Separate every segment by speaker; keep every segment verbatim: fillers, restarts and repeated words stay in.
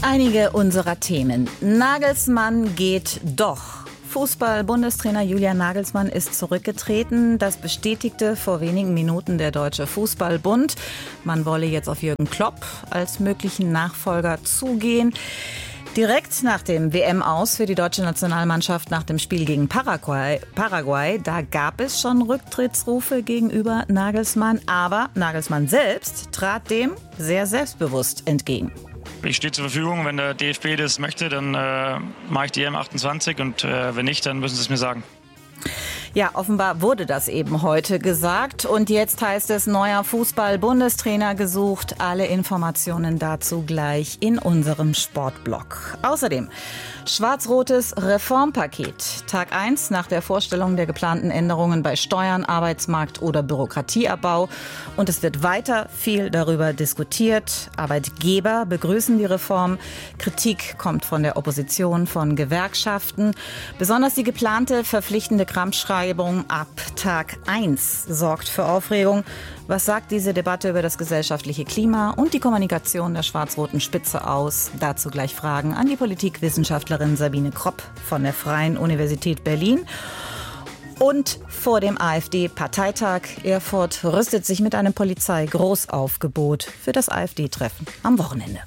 Speaker 1: Einige unserer Themen. Nagelsmann geht doch. Fußball-Bundestrainer Julian Nagelsmann ist zurückgetreten. Das bestätigte vor wenigen Minuten der Deutsche Fußballbund. Man wolle jetzt auf Jürgen Klopp als möglichen Nachfolger zugehen. Direkt nach dem W M-Aus für die deutsche Nationalmannschaft nach dem Spiel gegen Paraguay, Paraguay, da gab es schon Rücktrittsrufe gegenüber Nagelsmann. Aber Nagelsmann selbst trat dem sehr selbstbewusst entgegen.
Speaker 2: Ich stehe zur Verfügung. Wenn der D F B das möchte, dann äh, mache ich die E M achtundzwanzig und äh, wenn nicht, dann müssen sie es mir sagen.
Speaker 1: Ja, offenbar wurde das eben heute gesagt. Und jetzt heißt es, neuer Fußball-Bundestrainer gesucht. Alle Informationen dazu gleich in unserem Sportblog. Außerdem schwarz-rotes Reformpaket. Tag eins nach der Vorstellung der geplanten Änderungen bei Steuern, Arbeitsmarkt oder Bürokratieabbau. Und es wird weiter viel darüber diskutiert. Arbeitgeber begrüßen die Reform. Kritik kommt von der Opposition, von Gewerkschaften. Besonders die geplante verpflichtende Krankschreibung ab Tag eins sorgt für Aufregung. Was sagt diese Debatte über das gesellschaftliche Klima und die Kommunikation der schwarz-roten Spitze aus? Dazu gleich Fragen an die Politikwissenschaftlerin Sabine Kropp von der Freien Universität Berlin. Und vor dem AfD-Parteitag Erfurt rüstet sich mit einem Polizei-Großaufgebot für das AfD-Treffen am Wochenende.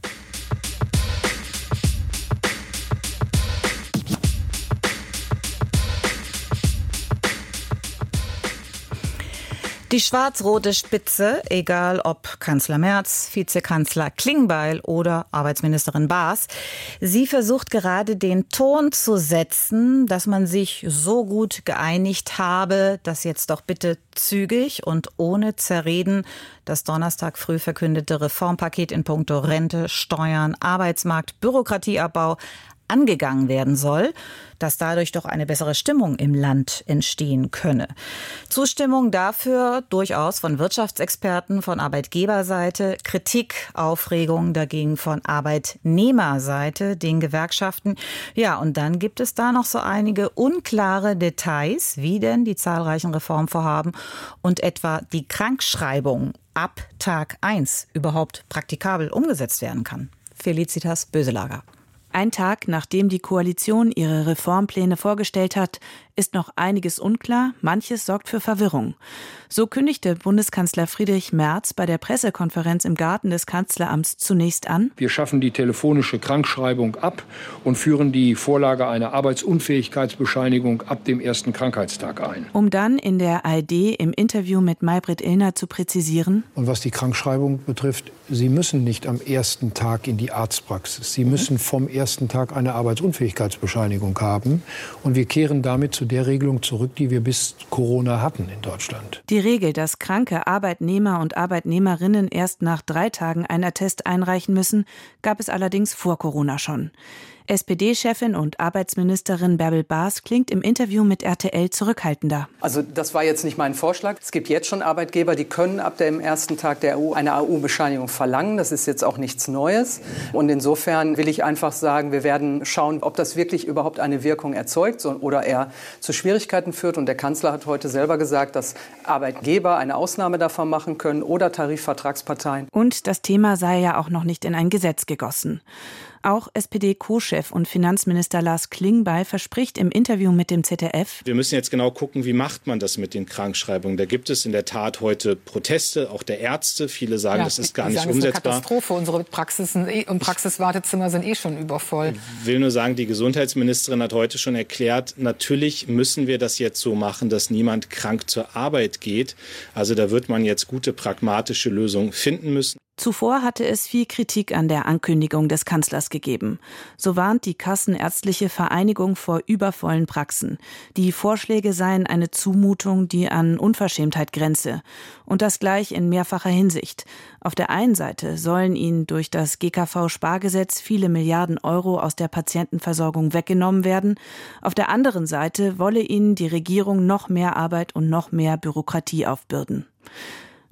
Speaker 1: Die schwarz-rote Spitze, egal ob Kanzler Merz, Vizekanzler Klingbeil oder Arbeitsministerin Baas, sie versucht gerade den Ton zu setzen, dass man sich so gut geeinigt habe, dass jetzt doch bitte zügig und ohne Zerreden das Donnerstag früh verkündete Reformpaket in puncto Rente, Steuern, Arbeitsmarkt, Bürokratieabbau angegangen werden soll, dass dadurch doch eine bessere Stimmung im Land entstehen könne. Zustimmung dafür durchaus von Wirtschaftsexperten, von Arbeitgeberseite, Kritik, Aufregung dagegen von Arbeitnehmerseite, den Gewerkschaften. Ja, und dann gibt es da noch so einige unklare Details, wie denn die zahlreichen Reformvorhaben und etwa die Krankschreibung ab Tag eins überhaupt praktikabel umgesetzt werden kann. Felicitas Böselager.
Speaker 3: Ein Tag, nachdem die Koalition ihre Reformpläne vorgestellt hat, ist noch einiges unklar, manches sorgt für Verwirrung. So kündigte Bundeskanzler Friedrich Merz bei der Pressekonferenz im Garten des Kanzleramts zunächst an:
Speaker 4: Wir schaffen die telefonische Krankschreibung ab und führen die Vorlage einer Arbeitsunfähigkeitsbescheinigung ab dem ersten Krankheitstag ein.
Speaker 3: Um dann in der A R D im Interview mit Maybrit Illner zu präzisieren:
Speaker 5: Und was die Krankschreibung betrifft, Sie müssen nicht am ersten Tag in die Arztpraxis. Sie müssen vom ersten Tag eine Arbeitsunfähigkeitsbescheinigung haben. Und wir kehren damit zu der Regelung zurück, die wir bis Corona hatten in Deutschland.
Speaker 3: Die Regel, dass kranke Arbeitnehmer und Arbeitnehmerinnen erst nach drei Tagen einen Attest einreichen müssen, gab es allerdings vor Corona schon. S P D-Chefin und Arbeitsministerin Bärbel Baas klingt im Interview mit R T L zurückhaltender.
Speaker 6: Also das war jetzt nicht mein Vorschlag. Es gibt jetzt schon Arbeitgeber, die können ab dem ersten Tag der A U eine A U-Bescheinigung verlangen. Das ist jetzt auch nichts Neues. Und insofern will ich einfach sagen, wir werden schauen, ob das wirklich überhaupt eine Wirkung erzeugt oder eher zu Schwierigkeiten führt. Und der Kanzler hat heute selber gesagt, dass Arbeitgeber eine Ausnahme davon machen können oder Tarifvertragsparteien.
Speaker 3: Und das Thema sei ja auch noch nicht in ein Gesetz gegossen. Auch S P D-Co-Chef und Finanzminister Lars Klingbeil verspricht im Interview mit dem Z D F:
Speaker 7: Wir müssen jetzt genau gucken, wie macht man das mit den Krankschreibungen. Da gibt es in der Tat heute Proteste, auch der Ärzte. Viele sagen, ja, das ist gar nicht sagen, umsetzbar.
Speaker 8: Das ist eine Katastrophe. Unsere Praxis und Praxiswartezimmer sind eh schon übervoll.
Speaker 7: Ich will nur sagen, die Gesundheitsministerin hat heute schon erklärt, natürlich müssen wir das jetzt so machen, dass niemand krank zur Arbeit geht. Also da wird man jetzt gute pragmatische Lösungen finden müssen.
Speaker 3: Zuvor hatte es viel Kritik an der Ankündigung des Kanzlers gegeben. So warnt die Kassenärztliche Vereinigung vor übervollen Praxen. Die Vorschläge seien eine Zumutung, die an Unverschämtheit grenze. Und das gleich in mehrfacher Hinsicht. Auf der einen Seite sollen ihnen durch das G K V-Spargesetz viele Milliarden Euro aus der Patientenversorgung weggenommen werden. Auf der anderen Seite wolle ihnen die Regierung noch mehr Arbeit und noch mehr Bürokratie aufbürden.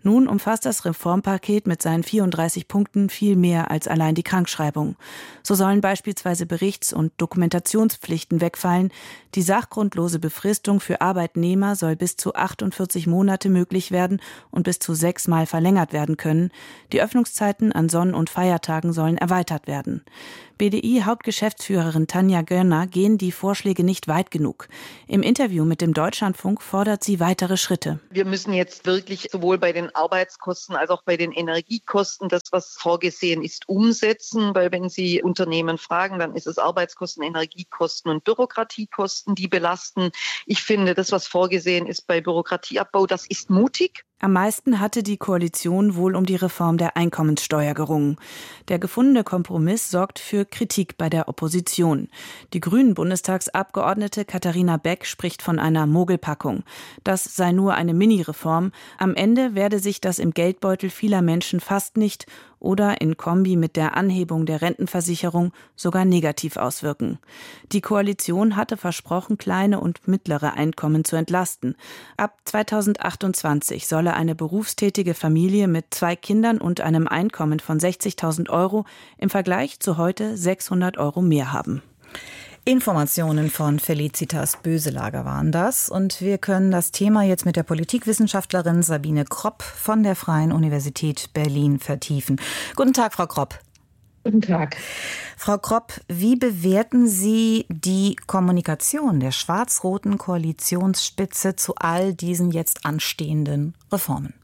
Speaker 3: Nun umfasst das Reformpaket mit seinen vierunddreißig Punkten viel mehr als allein die Krankschreibung. So sollen beispielsweise Berichts- und Dokumentationspflichten wegfallen. Die sachgrundlose Befristung für Arbeitnehmer soll bis zu achtundvierzig Monate möglich werden und bis zu sechsmal verlängert werden können. Die Öffnungszeiten an Sonn- und Feiertagen sollen erweitert werden. B D I-Hauptgeschäftsführerin Tanja Görner gehen die Vorschläge nicht weit genug. Im Interview mit dem Deutschlandfunk fordert sie weitere Schritte.
Speaker 9: Wir müssen jetzt wirklich sowohl bei den Arbeitskosten als auch bei den Energiekosten das, was vorgesehen ist, umsetzen. Weil wenn Sie Unternehmen fragen, dann ist es Arbeitskosten, Energiekosten und Bürokratiekosten, die belasten. Ich finde, das, was vorgesehen ist bei Bürokratieabbau, das ist mutig.
Speaker 3: Am meisten hatte die Koalition wohl um die Reform der Einkommenssteuer gerungen. Der gefundene Kompromiss sorgt für Kritik bei der Opposition. Die Grünen-Bundestagsabgeordnete Katharina Beck spricht von einer Mogelpackung. Das sei nur eine Mini-Reform. Am Ende werde sich das im Geldbeutel vieler Menschen fast nicht oder in Kombi mit der Anhebung der Rentenversicherung sogar negativ auswirken. Die Koalition hatte versprochen, kleine und mittlere Einkommen zu entlasten. Ab zweitausendachtundzwanzig solle eine berufstätige Familie mit zwei Kindern und einem Einkommen von sechzigtausend Euro im Vergleich zu heute sechshundert Euro mehr haben.
Speaker 1: Informationen von Felicitas Böselager waren das. Und wir können das Thema jetzt mit der Politikwissenschaftlerin Sabine Kropp von der Freien Universität Berlin vertiefen. Guten Tag, Frau Kropp.
Speaker 10: Guten Tag.
Speaker 1: Frau Kropp, wie bewerten Sie die Kommunikation der schwarz-roten Koalitionsspitze zu all diesen jetzt anstehenden Reformen?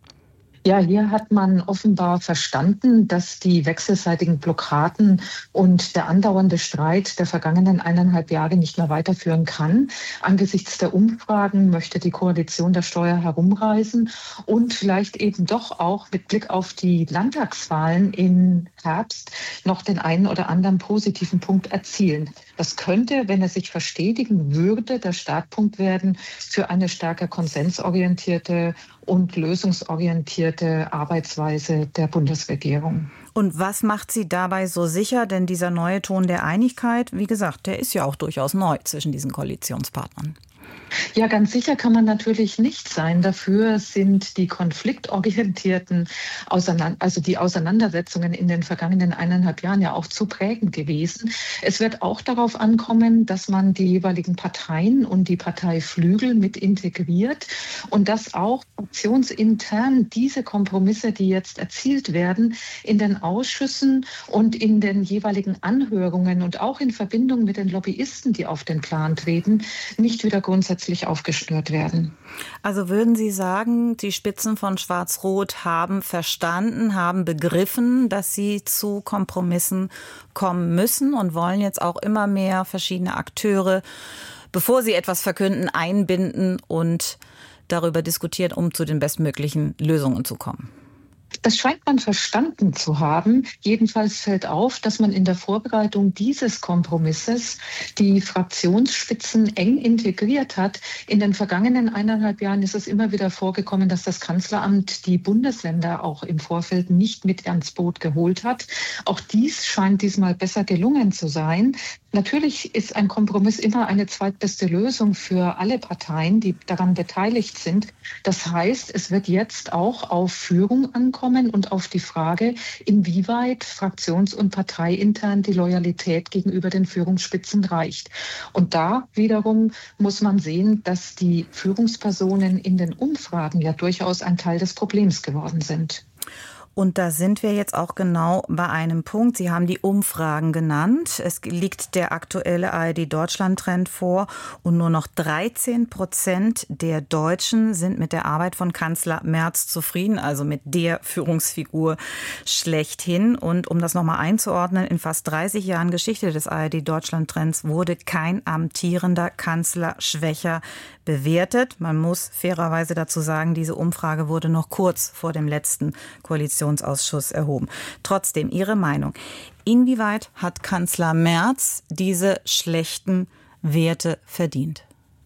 Speaker 10: Ja, hier hat man offenbar verstanden, dass die wechselseitigen Blockaden und der andauernde Streit der vergangenen eineinhalb Jahre nicht mehr weiterführen kann. Angesichts der Umfragen möchte die Koalition der Steuer herumreißen und vielleicht eben doch auch mit Blick auf die Landtagswahlen im Herbst noch den einen oder anderen positiven Punkt erzielen. Das könnte, wenn er sich verstetigen würde, der Startpunkt werden für eine stärker konsensorientierte und lösungsorientierte Arbeitsweise der Bundesregierung.
Speaker 1: Und was macht Sie dabei so sicher? Denn dieser neue Ton der Einigkeit, wie gesagt, der ist ja auch durchaus neu zwischen diesen Koalitionspartnern.
Speaker 10: Ja, ganz sicher kann man natürlich nicht sein. Dafür sind die konfliktorientierten, Auseinander- also die Auseinandersetzungen in den vergangenen eineinhalb Jahren ja auch zu prägend gewesen. Es wird auch darauf ankommen, dass man die jeweiligen Parteien und die Parteiflügel mit integriert und dass auch fraktionsintern diese Kompromisse, die jetzt erzielt werden, in den Ausschüssen und in den jeweiligen Anhörungen und auch in Verbindung mit den Lobbyisten, die auf den Plan treten, nicht wieder grundsätzlich aufgeschnürt werden.
Speaker 1: Also würden Sie sagen, die Spitzen von Schwarz-Rot haben verstanden, haben begriffen, dass sie zu Kompromissen kommen müssen und wollen jetzt auch immer mehr verschiedene Akteure, bevor sie etwas verkünden, einbinden und darüber diskutieren, um zu den bestmöglichen Lösungen zu kommen?
Speaker 10: Das scheint man verstanden zu haben. Jedenfalls fällt auf, dass man in der Vorbereitung dieses Kompromisses die Fraktionsspitzen eng integriert hat. In den vergangenen eineinhalb Jahren ist es immer wieder vorgekommen, dass das Kanzleramt die Bundesländer auch im Vorfeld nicht mit ans Boot geholt hat. Auch dies scheint diesmal besser gelungen zu sein. Natürlich ist ein Kompromiss immer eine zweitbeste Lösung für alle Parteien, die daran beteiligt sind. Das heißt, es wird jetzt auch auf Führung ankommen und auf die Frage, inwieweit fraktions- und parteiintern die Loyalität gegenüber den Führungsspitzen reicht. Und da wiederum muss man sehen, dass die Führungspersonen in den Umfragen ja durchaus ein Teil des Problems geworden sind.
Speaker 1: Und da sind wir jetzt auch genau bei einem Punkt. Sie haben die Umfragen genannt. Es liegt der aktuelle A R D-Deutschland-Trend vor und nur noch dreizehn Prozent der Deutschen sind mit der Arbeit von Kanzler Merz zufrieden, also mit der Führungsfigur schlechthin. Und um das nochmal einzuordnen, in fast dreißig Jahren Geschichte des A R D-Deutschland-Trends wurde kein amtierender Kanzler schwächer bewertet. Man muss fairerweise dazu sagen, diese Umfrage wurde noch kurz vor dem letzten Koalitionsausschuss erhoben. Trotzdem, Ihre Meinung. Inwieweit hat Kanzler Merz diese schlechten Werte verdient?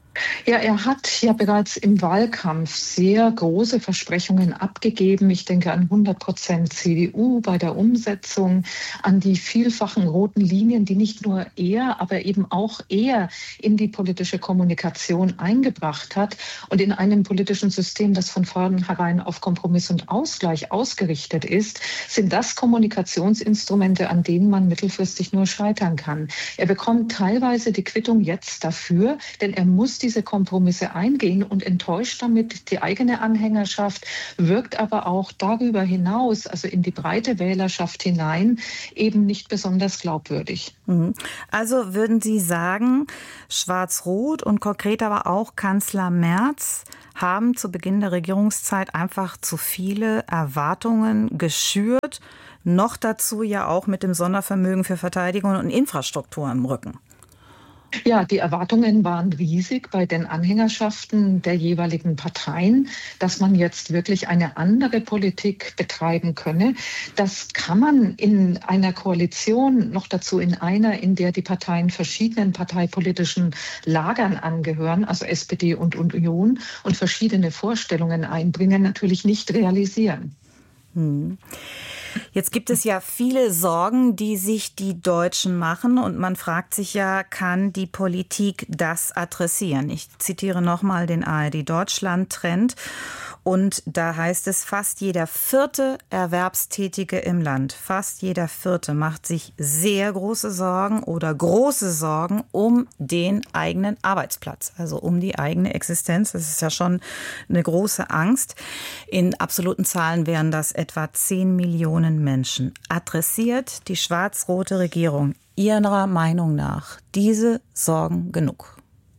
Speaker 10: Ja, er hat ja bereits im Wahlkampf sehr große Versprechungen abgegeben. Ich denke an hundert Prozent C D U bei der Umsetzung, an die vielfachen roten Linien, die nicht nur er, aber eben auch er in die politische Kommunikation eingebracht hat. Und in einem politischen System, das von vornherein auf Kompromiss und Ausgleich ausgerichtet ist, sind das Kommunikationsinstrumente, an denen man mittelfristig nur scheitern kann. Er bekommt teilweise die Quittung jetzt dafür, denn er muss diese Kompromisse eingehen und enttäuscht damit die eigene Anhängerschaft, wirkt aber auch darüber hinaus, also in die breite Wählerschaft hinein, eben nicht besonders glaubwürdig.
Speaker 1: Also würden Sie sagen, Schwarz-Rot und konkret aber auch Kanzler Merz haben zu Beginn der Regierungszeit einfach zu viele Erwartungen geschürt, noch dazu ja auch mit dem Sondervermögen für Verteidigung und Infrastruktur im Rücken?
Speaker 10: Ja, die Erwartungen waren riesig bei den Anhängerschaften der jeweiligen Parteien, dass man jetzt wirklich eine andere Politik betreiben könne. Das kann man in einer Koalition, noch dazu in einer, in der die Parteien verschiedenen parteipolitischen Lagern angehören, also S P D und Union, und verschiedene Vorstellungen einbringen, natürlich nicht realisieren.
Speaker 1: Hm. Jetzt gibt es ja viele Sorgen, die sich die Deutschen machen, und man fragt sich ja, kann die Politik das adressieren? Ich zitiere nochmal den A R D-Deutschland-Trend. Und da heißt es, fast jeder vierte Erwerbstätige im Land, fast jeder vierte macht sich sehr große Sorgen oder große Sorgen um den eigenen Arbeitsplatz, also um die eigene Existenz. Das ist ja schon eine große Angst. In absoluten Zahlen wären das etwa zehn Millionen Menschen. Adressiert die schwarz-rote Regierung Ihrer Meinung nach diese Sorgen genug?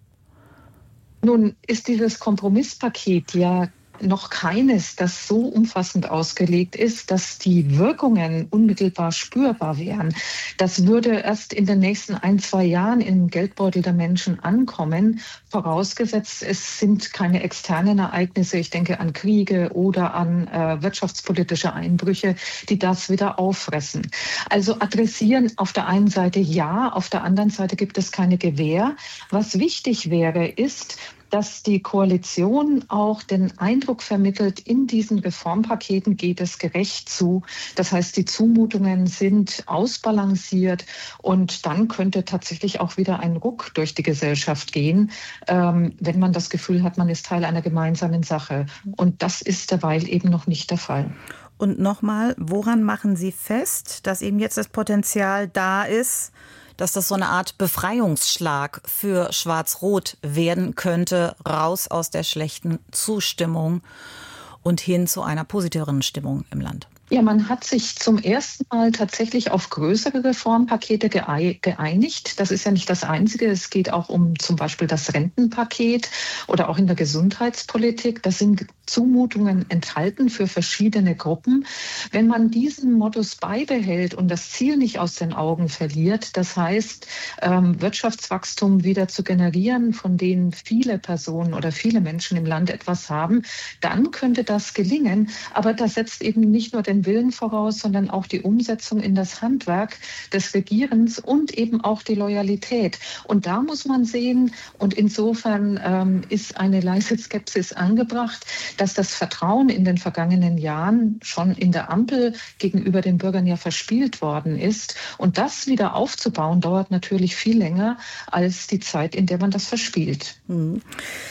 Speaker 10: Nun ist dieses Kompromisspaket ja noch keines, das so umfassend ausgelegt ist, dass die Wirkungen unmittelbar spürbar wären. Das würde erst in den nächsten ein, zwei Jahren im Geldbeutel der Menschen ankommen, vorausgesetzt, es sind keine externen Ereignisse, ich denke an Kriege oder an äh, wirtschaftspolitische Einbrüche, die das wieder auffressen. Also adressieren auf der einen Seite ja, auf der anderen Seite gibt es keine Gewähr. Was wichtig wäre, ist, dass die Koalition auch den Eindruck vermittelt, in diesen Reformpaketen geht es gerecht zu. Das heißt, die Zumutungen sind ausbalanciert, und dann könnte tatsächlich auch wieder ein Ruck durch die Gesellschaft gehen, ähm, wenn man das Gefühl hat, man ist Teil einer gemeinsamen Sache. Und das ist derweil eben noch nicht der Fall.
Speaker 1: Und nochmal, woran machen Sie fest, dass eben jetzt das Potenzial da ist, dass das so eine Art Befreiungsschlag für Schwarz-Rot werden könnte, raus aus der schlechten Zustimmung und hin zu einer positiveren Stimmung im Land?
Speaker 10: Ja, man hat sich zum ersten Mal tatsächlich auf größere Reformpakete geeinigt. Das ist ja nicht das Einzige. Es geht auch um zum Beispiel das Rentenpaket oder auch in der Gesundheitspolitik. Da sind Zumutungen enthalten für verschiedene Gruppen. Wenn man diesen Modus beibehält und das Ziel nicht aus den Augen verliert, das heißt, Wirtschaftswachstum wieder zu generieren, von denen viele Personen oder viele Menschen im Land etwas haben, dann könnte das gelingen. Aber das setzt eben nicht nur den Willen voraus, sondern auch die Umsetzung in das Handwerk des Regierens und eben auch die Loyalität. Und da muss man sehen, und insofern ähm, ist eine leise Skepsis angebracht, dass das Vertrauen in den vergangenen Jahren schon in der Ampel gegenüber den Bürgern ja verspielt worden ist. Und das wieder aufzubauen, dauert natürlich viel länger als die Zeit, in der man das verspielt.
Speaker 1: Mhm.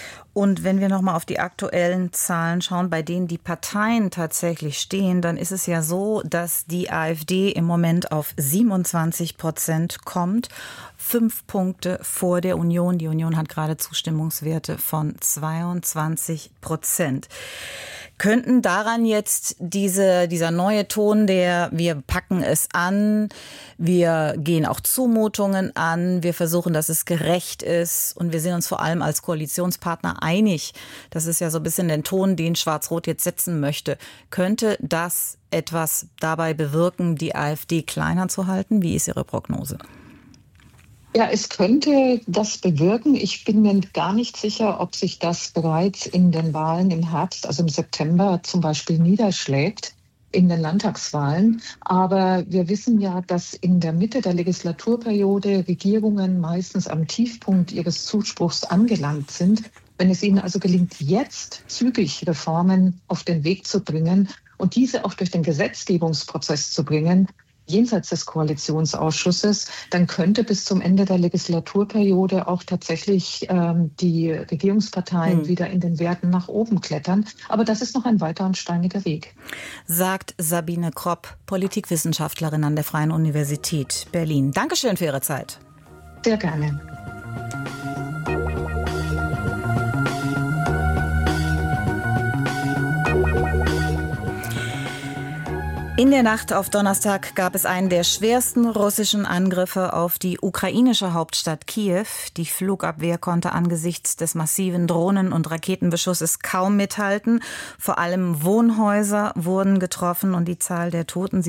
Speaker 1: Und wenn wir noch mal auf die aktuellen Zahlen schauen, bei denen die Parteien tatsächlich stehen, dann ist es ja so, dass die AfD im Moment auf siebenundzwanzig Prozent kommt. Fünf Punkte vor der Union. Die Union hat gerade Zustimmungswerte von zweiundzwanzig Prozent. Könnten daran jetzt diese, dieser neue Ton, der wir packen es an, wir gehen auch Zumutungen an, wir versuchen, dass es gerecht ist, und wir sind uns vor allem als Koalitionspartner einig, das ist ja so ein bisschen der Ton, den Schwarz-Rot jetzt setzen möchte, könnte das etwas dabei bewirken, die AfD kleiner zu halten? Wie ist Ihre Prognose?
Speaker 10: Ja, es könnte das bewirken. Ich bin mir gar nicht sicher, ob sich das bereits in den Wahlen im Herbst, also im September zum Beispiel, niederschlägt. in den Landtagswahlen. Aber wir wissen ja, dass in der Mitte der Legislaturperiode Regierungen meistens am Tiefpunkt ihres Zuspruchs angelangt sind. Wenn es ihnen also gelingt, jetzt zügig Reformen auf den Weg zu bringen und diese auch durch den Gesetzgebungsprozess zu bringen, jenseits des Koalitionsausschusses, dann könnte bis zum Ende der Legislaturperiode auch tatsächlich ähm, die Regierungsparteien hm. wieder in den Werten nach oben klettern. Aber das ist noch ein weiter und steiniger Weg.
Speaker 1: Sagt Sabine Kropp, Politikwissenschaftlerin an der Freien Universität Berlin. Dankeschön für Ihre Zeit.
Speaker 10: Sehr gerne.
Speaker 1: In der Nacht auf Donnerstag gab es einen der schwersten russischen Angriffe auf die ukrainische Hauptstadt Kiew. Die Flugabwehr konnte angesichts des massiven Drohnen- und Raketenbeschusses kaum mithalten. Vor allem Wohnhäuser wurden getroffen und die Zahl der Toten